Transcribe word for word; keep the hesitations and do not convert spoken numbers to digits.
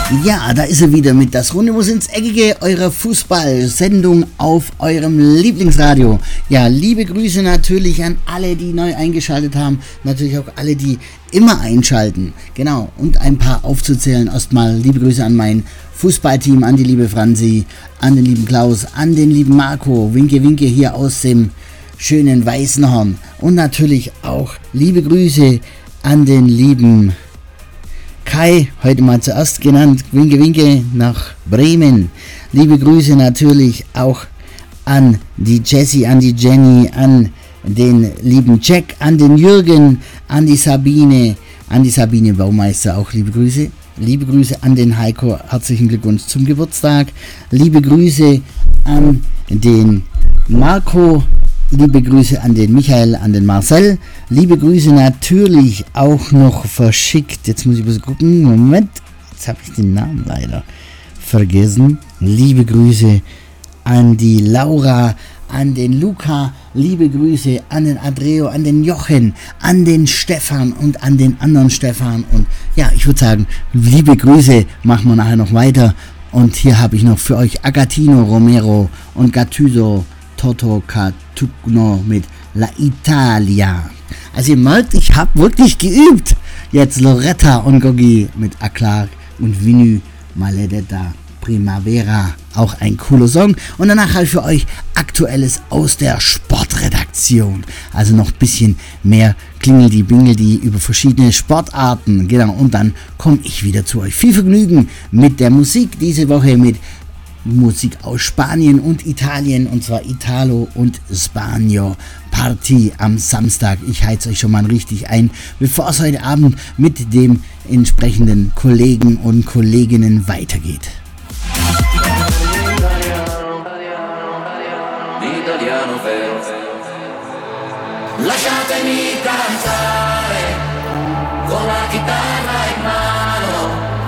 Ja, da ist er wieder mit das Runde ins Eckige eurer Fußball-Sendung auf eurem Lieblingsradio. Ja, liebe Grüße natürlich an alle, die neu eingeschaltet haben. Natürlich auch alle, die immer einschalten. Genau, und ein paar aufzuzählen. Erstmal liebe Grüße an mein Fußballteam, an die liebe Franzi, an den lieben Klaus, an den lieben Marco. Winke, winke hier aus dem schönen Weißenhorn. Und natürlich auch liebe Grüße an den lieben Kai, heute mal zuerst genannt, winke, winke nach Bremen. Liebe Grüße natürlich auch an die Jessie, an die Jenny, an den lieben Jack, an den Jürgen, an die Sabine, an die Sabine Baumeister auch liebe Grüße. Liebe Grüße an den Heiko, herzlichen Glückwunsch zum Geburtstag. Liebe Grüße an den Marco. Liebe Grüße an den Michael, an den Marcel. Liebe Grüße natürlich auch noch verschickt. Jetzt muss ich mal gucken. Moment, jetzt habe ich den Namen leider vergessen. Liebe Grüße an die Laura, an den Luca. Liebe Grüße an den Adreo, an den Jochen, an den Stefan und an den anderen Stefan. Und ja, ich würde sagen, liebe Grüße, machen wir nachher noch weiter. Und hier habe ich noch für euch Agatino Romero und Gattuso Toto Catugno mit La Italia. Also ihr merkt, ich habe wirklich geübt. Jetzt Loretta und Goggi mit A Clark und Vinu Maledetta Primavera. Auch ein cooler Song. Und danach halt für euch Aktuelles aus der Sportredaktion. Also noch ein bisschen mehr Klingeldi-Bingeldi über verschiedene Sportarten. Genau. Und dann komme ich wieder zu euch. Viel Vergnügen mit der Musik diese Woche mit Musik aus Spanien und Italien, und zwar Italo und Spagno Party am Samstag. Ich heiz euch schon mal richtig ein, bevor es heute Abend mit dem entsprechenden Kollegen und Kolleginnen weitergeht. Lasciatemi cantare.